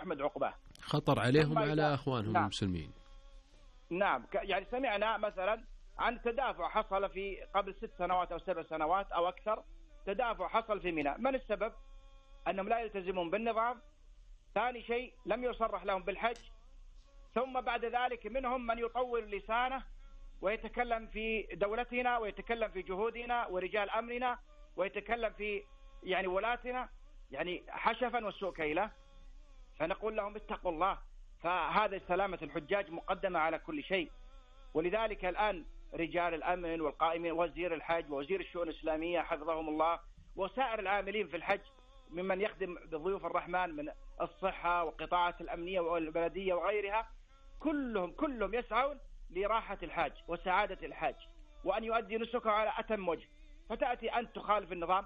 يحمد عقباه. خطر عليهم وعلى أخوانهم نعم. المسلمين. نعم، يعني سمعنا مثلا عن تدافع حصل في قبل 6 سنوات أو 7 سنوات أو أكثر، تدافع حصل في منى. من السبب؟ أنهم لا يلتزمون بالنظام. ثاني شيء لم يصرح لهم بالحج. ثم بعد ذلك منهم من يطول لسانه ويتكلم في دولتنا ويتكلم في جهودنا ورجال أمرنا ويتكلم في يعني ولاتنا يعني حشفا والسوء كيله. فنقول لهم اتقوا الله، فهذا سلامة الحجاج مقدمة على كل شيء. ولذلك الآن رجال الأمن والقائمين، وزير الحج ووزير الشؤون الإسلامية حفظهم الله، وسائر العاملين في الحج ممن يخدم بضيوف الرحمن من الصحة والقطاعات الأمنية والبلدية وغيرها، كلهم يسعون لراحة الحاج وسعادة الحاج وأن يؤدي نسكه على أتم وجه. فتأتي أنت تخالف النظام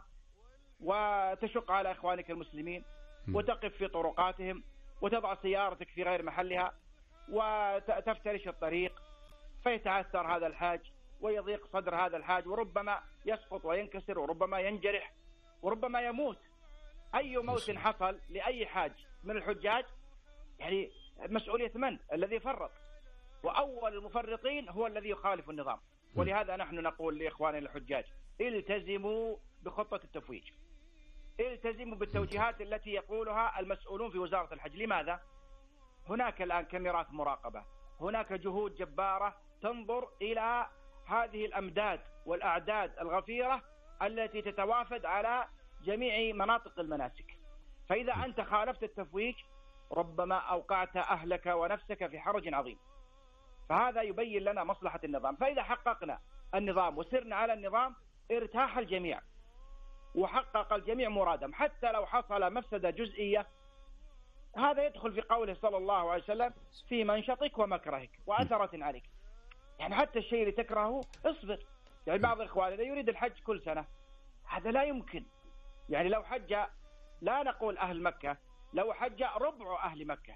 وتشق على إخوانك المسلمين وتقف في طرقاتهم وتضع سيارتك في غير محلها وتفترش الطريق، فيتعثر هذا الحاج ويضيق صدر هذا الحاج، وربما يسقط وينكسر وربما ينجرح وربما يموت. أي موت حصل لأي حاج من الحجاج يعني مسؤولية من؟ الذي فرط، وأول المفرطين هو الذي يخالف النظام. ولهذا نحن نقول لإخواننا الحجاج التزموا بخطة التفويج، التزموا بالتوجيهات التي يقولها المسؤولون في وزارة الحج. لماذا؟ هناك الآن كاميرات مراقبة، هناك جهود جبارة تنظر إلى هذه الأمداد والأعداد الغفيرة التي تتوافد على جميع مناطق المناسك. فإذا أنت خالفت التفويج ربما أوقعت أهلك ونفسك في حرج عظيم. فهذا يبين لنا مصلحة النظام. فإذا حققنا النظام وسرنا على النظام ارتاح الجميع وحقق الجميع مرادهم، حتى لو حصل مفسدة جزئية. هذا يدخل في قوله صلى الله عليه وسلم في منشطك ومكرهك وأثرة عليك. يعني حتى الشيء اللي تكرهه اصبر. يعني بعض إخواننا يريد الحج كل سنة، هذا لا يمكن. يعني لو حج، لا نقول أهل مكة، لو حج ربع أهل مكة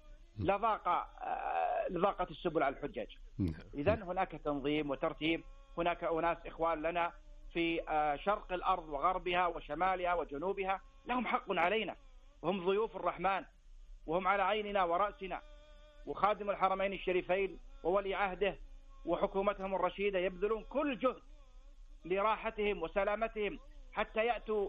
لضاقت السبل على الحجاج. إذن هناك تنظيم وترتيب. هناك أناس إخوان لنا في شرق الأرض وغربها وشمالها وجنوبها لهم حق علينا، وهم ضيوف الرحمن وهم على عيننا ورأسنا. وخادم الحرمين الشريفين وولي عهده وحكومتهم الرشيدة يبذلون كل جهد لراحتهم وسلامتهم حتى يأتوا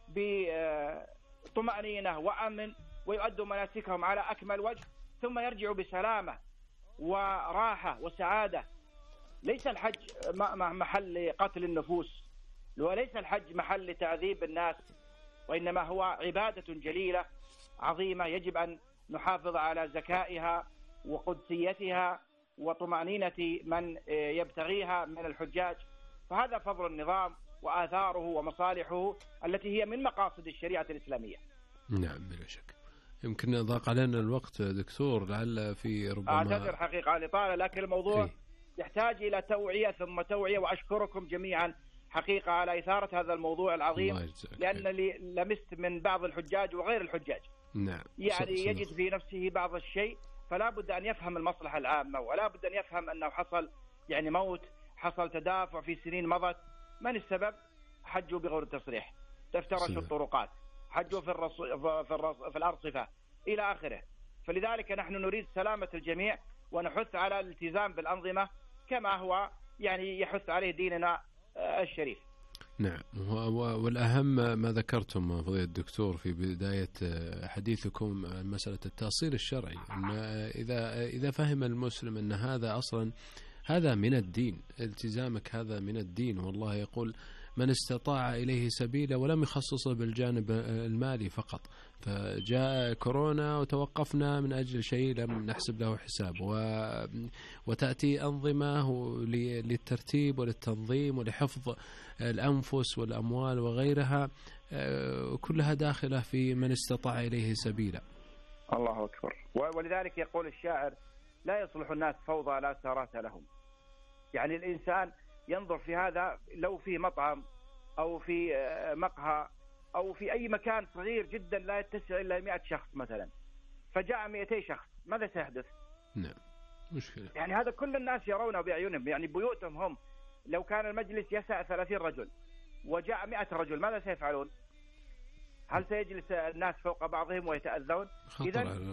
بطمأنينة وأمن ويؤدوا مناسكهم على أكمل وجه، ثم يرجعوا بسلامة وراحة وسعادة. ليس الحج محل قتل النفوس، وليس الحج محل تعذيب الناس، وإنما هو عبادة جليلة عظيمة يجب أن نحافظ على زكائها وقدسيتها وطمأنينة من يبتغيها من الحجاج. فهذا فضل النظام وآثاره ومصالحه التي هي من مقاصد الشريعة الإسلامية. نعم بلا شك. يمكن ضاق علينا الوقت دكتور، لعل في ربما أعتذر حقيقة على الإطالة، لكن الموضوع يحتاج إلى توعية ثم توعية. وأشكركم جميعا حقيقة على إثارة هذا الموضوع العظيم، لأنني لمست من بعض الحجاج وغير الحجاج نعم يعني يجد في نفسه بعض الشيء، فلا بد أن يفهم المصلحة العامة، ولا بد أن يفهم أنه حصل يعني موت، حصل تدافع في سنين مضت. من السبب؟ حجوا بغير التصريح، تفترشوا الطرقات، حجوا في الأرصفة إلى آخره. فلذلك نحن نريد سلامة الجميع ونحث على الالتزام بالأنظمة كما هو يعني يحث عليه ديننا الشريف. نعم، والأهم ما ذكرتم فضيلة الدكتور في بداية حديثكم مسألة التأصيل الشرعي، أن إذا فهم المسلم أن هذا أصلا هذا من الدين، التزامك هذا من الدين. والله يقول من استطاع إليه سبيلا، ولم يخصصه بالجانب المالي فقط. فجاء كورونا وتوقفنا من أجل شيء لم نحسب له حساب، وتأتي أنظمة للترتيب وللتنظيم ولحفظ الأنفس والأموال وغيرها، كلها داخلة في من استطاع إليه سبيلا. الله أكبر. ولذلك يقول الشاعر لا يصلح الناس فوضى لا سارات لهم. يعني الإنسان ينظر في هذا، لو في مطعم أو في مقهى أو في أي مكان صغير جدا لا يتسع إلا 100 شخص مثلا، فجاء 200 شخص، ماذا سيحدث؟ نعم مشكلة. يعني هذا كل الناس يرونه بأعينهم، يعني بيوتهم هم. لو كان المجلس يسع 30 رجل وجاء 100 رجل ماذا سيفعلون؟ هل سيجلس الناس فوق بعضهم ويتأذون؟ إذن